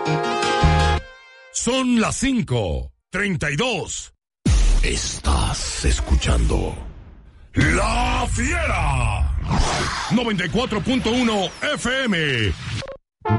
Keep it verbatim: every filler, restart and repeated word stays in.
Son las cinco treinta y dos. Estás escuchando La Fiera noventa y cuatro punto uno F M.